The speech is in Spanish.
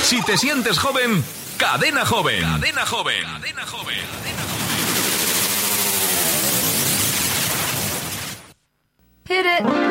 Si te sientes joven, Cadena Joven. Cadena Joven. Cadena Joven. Hit it.